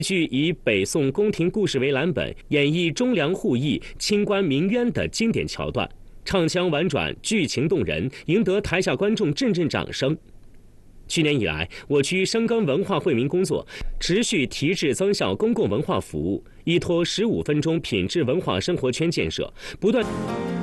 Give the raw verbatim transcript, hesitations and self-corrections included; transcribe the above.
剧以北宋宫廷故事为蓝本，演绎忠良互义、清官鸣冤的经典桥段，唱腔婉转，剧情动人，赢得台下观众阵阵掌声。去年以来，我区深耕文化惠民工作，持续提质增效公共文化服务，依托十五分钟品质文化生活圈建设，不断。